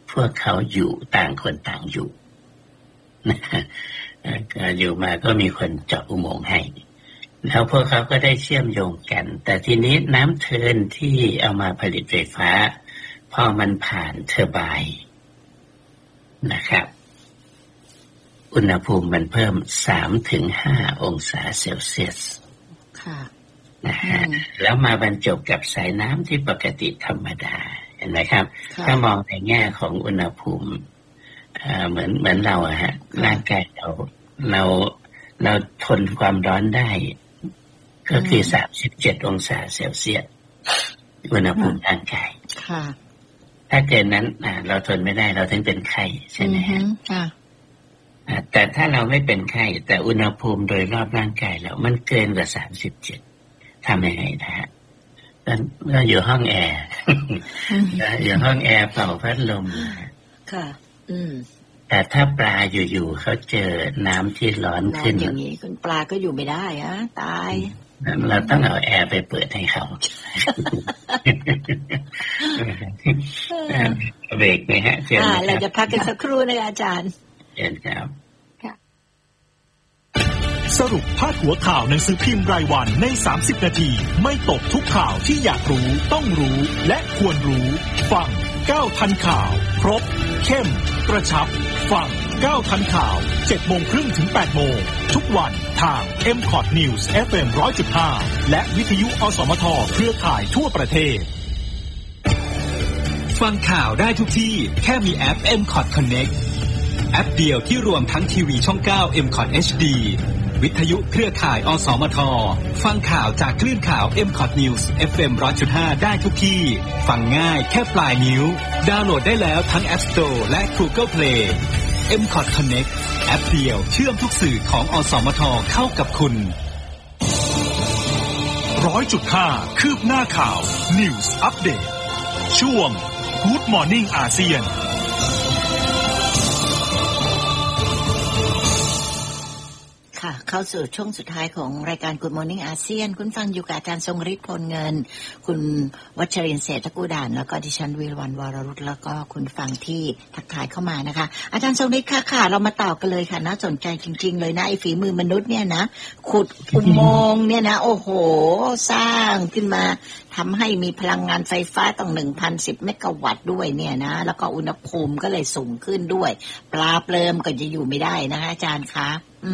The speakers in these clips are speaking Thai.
พวกเขาอยู่ต่างคนต่างอยู่อยู่มาก็มีคนเจาะอุโมงค์ให้แล้วพวกเขาก็ได้เชื่อมโยงกันแต่ทีนี้น้ำเทิร์นที่เอามาผลิตไฟฟ้าพอมันผ่านเทอร์ไบน์นะครับอุณหภูมิมันเพิ่ม 3-5 องศาเซลเซียสค่ะนะฮะแล้วมาบรรจบกับสายน้ำที่ปกติธรรมดาเห็นไหมครับถ้ามองในแง่ของอุณหภูมิเหมือนเราอะฮะร่างกายเราทนความร้อนได้ก็คือ37 องศาเซลเซียสอุณหภูมิร่างกายค่ะถ้าเกินนั้นเราทนไม่ได้เราถึงเป็นไข้ใช่ไหมฮะค่ะแต่ถ้าเราไม่เป็นไข้แต่อุณหภูมิโดยรอบร่างกายเรามันเกินกว่า37ทำยังไงนะฮะก็อยู่ห้องแอร์อยู่ห้องแอร์เป่าพัดลมค่ะแต่ถ้าปลาอยู่ๆเขาเจอน้ำที่ร้อนขึ้นอย่างนี้คุณปลาก็อยู่ไม่ได้อะตายเราต้องเอาแอร์ไปเปิดให้เขาเบรกไหมฮะเชิญเราจะพักกันสักครู่นะคะอาจารย์เชิญครับสรุปพาดหัวข่าวหนังสือพิมพ์รายวันใน30นาทีไม่ตกทุกข่าวที่อยากรู้ต้องรู้และควรรู้ฟัง9ทันข่าวครบเข้มกระชับฟัง9ทันข่าว 7:30 ถึง 8:00 นทุกวันทาง MCOT News FM 100.5 และวิทยุอสมทเครือข่ายทั่วประเทศฟังข่าวได้ทุกที่แค่มีแอป MCOT Connect แอปเดียวที่รวมทั้งทีวีช่อง9 MCOT HD วิทยุเครือข่ายอสมทฟังข่าวจากคลื่นข่าว MCOT News FM 100.5 ได้ทุกที่ฟังง่ายแค่ปลายนิ้วดาวน์โหลดได้แล้วทั้ง App Store และ Google Play MCOT Connect แอปเดียวเชื่อมทุกสื่อของอสมทเข้ากับคุณ 100.5 คืบหน้าข่าว News Update ช่วง Good Morning อาเซียนค่ะเข้าสู่ช่วงสุดท้ายของรายการ Good Morning อาเซียนคุณฟังอยู่กับอาจารย์ทรงฤทธิ์พลเงินคุณวัชรินทร์เศรษฐกุฎานแล้วก็ดิฉันวีรวรรณวรรุตแล้วก็คุณฟังที่ทักทายเข้ามานะคะอาจารย์ทรงฤทธิ์ค่ะเรามาต่อกันเลยค่ะน่าสนใจจริงๆเลยนะไอ้ฝีมือมนุษย์เนี่ยนะขุดอุโมงค์เนี่ยนะโอ้โหสร้างขึ้นมาทำให้มีพลังงานไฟฟ้าต้อง 1,010 เมกะวัตต์ด้วยเนี่ยนะแล้วก็อุณหภูมิก็เลยสูงขึ้นด้วยปลาเปลิมก็จะอยู่ไม่ได้นะคะอาจารย์คะ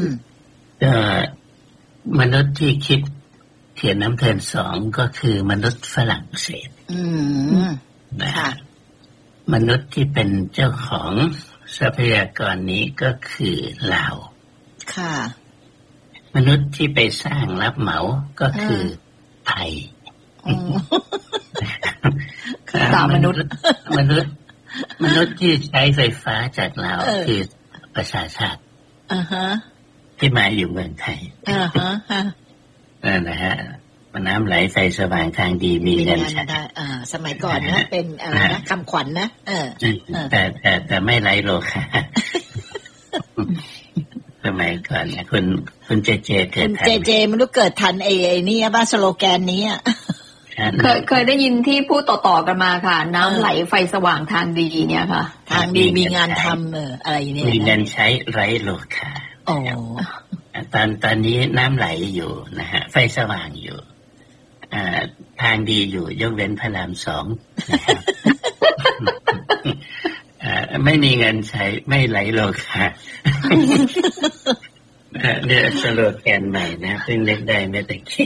มนุษย์ที่คิดเขียนน้ำเทิน2ก็คือมนุษย์ฝรั่งเศสค่ะมนุษย์ที่เป็นเจ้าของทรัพยากรนี้ก็คือลาวค่ะมนุษย์ที่ไปสร้างรับเหมาก็คือไทยมนุษย์ที่ใช้ไฟฟ้าจากลาวคือประชาชาติที่มาอยู่เมืองไทยนั่นนะฮะน้ำไหลไฟสว่างทางดีมีเงินใช้สมัยก่อนนะเป็นอะไรนะคำขวัญนะแต่ไม่ไหลโลคาสมัยก่อนเนี่ยคุณเจเกิดทันเจมันรู้เกิดทันไอ้นี่บ้านสโลแกนนี้เคยได้ยินที่พูดต่อๆกันมาค่ะน้ำไหลไฟสว่างทางดีเนี่ยค่ะทางดีมีงานทำอะไรอย่างนี้มีเงินใช้ไร้โลคาตอนนี้น้ำไหลอยู่นะฮะไฟสว่างอยู่ทางดีอยู่ยกเว้นพระราม2นะครับไม่มีเงินใช้ไม่ไหลโลคาเนี่ยสโลแกนใหม่นะเพิ่งเล็กได้ไม่แต่กี้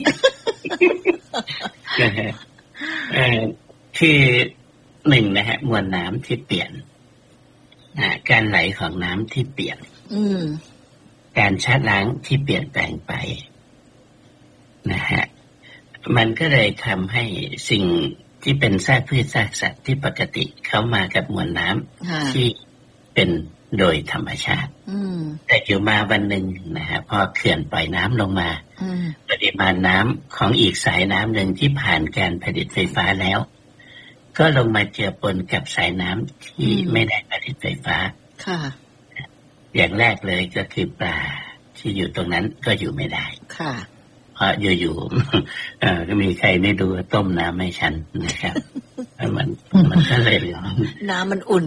คือ1นะฮะมวลน้ำที่เปลี่ยนการไหลของน้ำที่เปลี่ยนการชะล้างที่เปลี่ยนแปลงไปนะฮะมันก็เลยทำให้สิ่งที่เป็นซากพืชซากสัตว์ที่ปกติเข้ามากับมวลน้ำที่เป็นโดยธรรมชาติแต่อยู่มาวันหนึ่งนะฮะพอเขื่อนปล่อยน้ำลงมาปริมาณน้ำของอีกสายน้ำหนึ่งที่ผ่านการผลิตไฟฟ้าแล้วก็ลงมาเจือปนกับสายน้ำที่ไม่ได้ผลิตไฟฟ้าอย่างแรกเลยก็คือปลาที่อยู่ตรงนั้นก็อยู่ไม่ได้เพราะอยู่ๆก็มีใครไม่ดูต้มน้ำให้ฉันนะครับมันก็เลยน้ำมันอุ่น